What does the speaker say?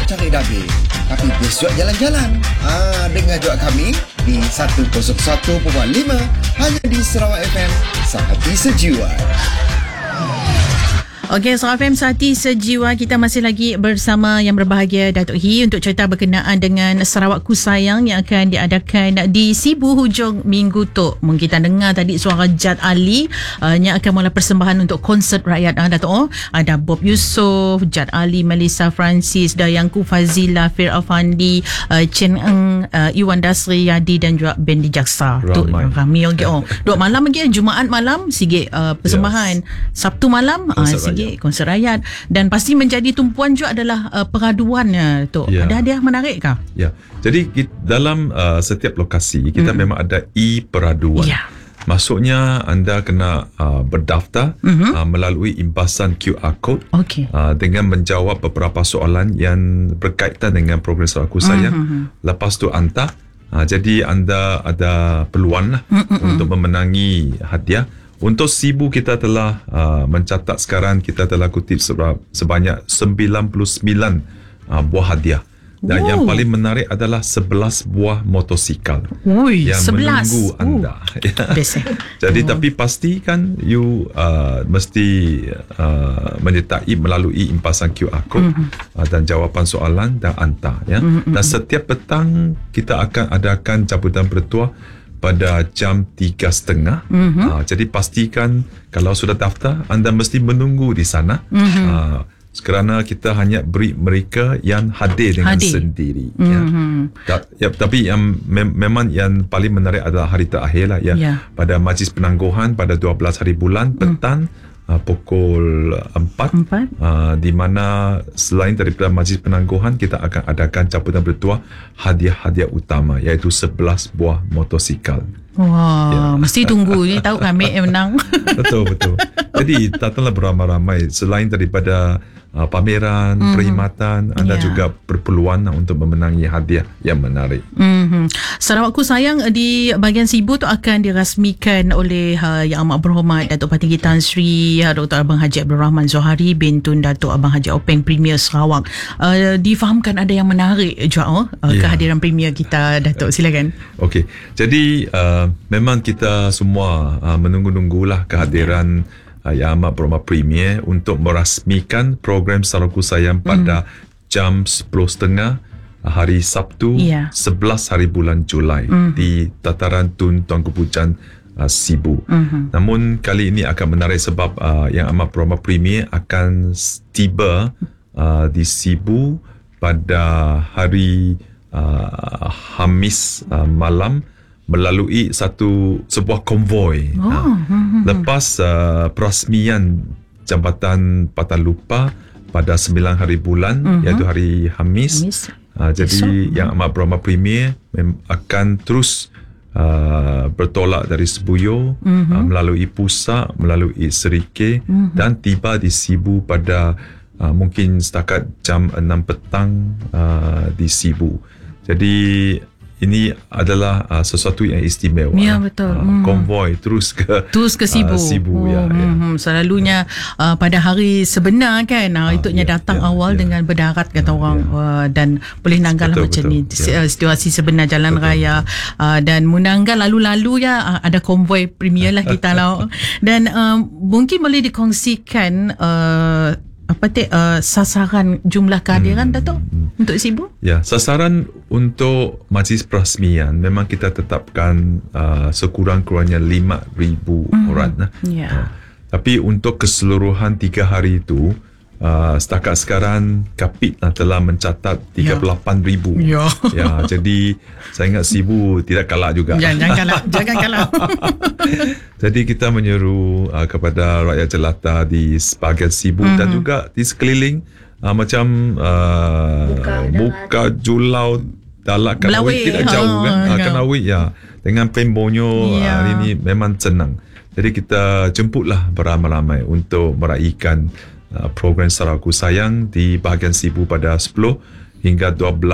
cari dapur, tapi besok jalan-jalan. Dengar juga kami di 101.5 hanya di Sarawak FM, Sehati Sejiwa. Okey, Sarawak FM Sehati Sejiwa, kita masih lagi bersama yang berbahagia Datuk Hee untuk cerita berkenaan dengan Sarawakku Sayang yang akan diadakan di Sibu hujung minggu tu. Mungkin kita dengar tadi suara Jad Ali yang akan mula persembahan untuk konsert rakyat Datuk. Ada Bob Yusof, Jad Ali, Melissa Francis, Dayangku Fazila, Fir Afandi, Chen Eng, Iwan Dasri Yadi dan juga Bendi Jaksa. Ramai lagi. Dua malam lagi, Jumaat malam sikit persembahan. Sabtu malam sikit konsert rakyat, dan pasti menjadi tumpuan juga adalah peraduan tu. Ada hadiah menarik kah? Ya. Jadi dalam setiap lokasi kita memang ada e-peraduan. Maksudnya anda kena berdaftar melalui impasan QR code dengan menjawab beberapa soalan yang berkaitan dengan program Sarawakku Sayang. Lepas tu hantar. Jadi anda ada peluang lah untuk memenangi hadiah. Untuk Sibu kita telah mencatat sekarang kita telah kutip sebanyak 99 buah hadiah. Dan yang paling menarik adalah 11 buah motosikal yang 11 menunggu anda. Jadi tapi pastikan you mesti menyertai melalui impasan QR code dan jawapan soalan dan hantar. Dan setiap petang kita akan adakan jemputan bertuah pada jam 3.30. Jadi pastikan kalau sudah daftar, anda mesti menunggu di sana. Kerana kita hanya beri mereka yang hadir dengan sendiri. Tapi yang memang yang paling menarik adalah hari terakhir lah. Pada majlis penangguhan pada 12 hari bulan petang pukul 4 di mana selain daripada majlis penangguhan kita akan adakan jemputan bertuah hadiah-hadiah utama iaitu 11 buah motosikal. Mesti tunggu ni tahu kami yang menang. Betul. Jadi datanglah beramai-ramai. Selain daripada pameran, perkhidmatan, anda juga berpeluang untuk memenangi hadiah yang menarik. Sarawakku Sayang di bahagian Sibu tu akan dirasmikan oleh Yang Amat Berhormat Datuk Patinggi Tan Sri Dr. Abang Haji Abdul Rahman Zohari bintun Datuk Abang Haji Openg Premier Sarawak. Difahamkan ada yang menarik juga kehadiran Premier kita, Datuk. Silakan. Okey. Jadi memang kita semua menunggu-nunggulah kehadiran Yang Amat Berhormat Premier untuk merasmikan program Sarawakku Sayang pada jam 10.30 hari Sabtu 11 hari bulan Julai di Tataran Tun Tuanku Pujan Sibu. Namun kali ini akan menarik sebab Yang Amat Berhormat Premier akan tiba di Sibu pada hari Khamis malam melalui sebuah konvoi. Lepas perasmian Jambatan Patalupa pada 9 hari bulan iaitu hari Khamis. Jadi Yang Amat Berhormat Premier akan terus bertolak dari Sebuyo melalui Pusak, melalui Serike dan tiba di Sibu pada mungkin setakat jam 6 petang di Sibu. Jadi ini adalah sesuatu yang istimewa. Ya, betul. Konvoi terus ke Sibu. Selalunya pada hari sebenar kan, itu datang awal dengan berdarat kata orang, dan boleh nanggal macam ni situasi sebenar jalan raya, dan menanggal lalu-lalu ada konvoi Premier lah kita lah. Dan mungkin boleh dikongsikan sasaran jumlah kehadiran Datuk untuk Sibu? Ya, sasaran untuk majlis perasmian memang kita tetapkan sekurang-kurangnya 5,000 orang. Tapi untuk keseluruhan 3 hari itu setakat sekarang Kapit telah mencatat 38,000. Jadi saya ingat Sibu tidak kalah juga. Jangan kalah. Jadi kita menyeru kepada rakyat jelata di sebahagian Sibu dan juga di sekeliling macam Muka Julau, Dalak, Kanawit tidak jauh kan. Kanawit dengan Pembonyo hari ini memang senang. Jadi kita jemputlah beramai-ramai untuk meraihkan program Sarawakku Sayang di bahagian Sibu pada 10 hingga 12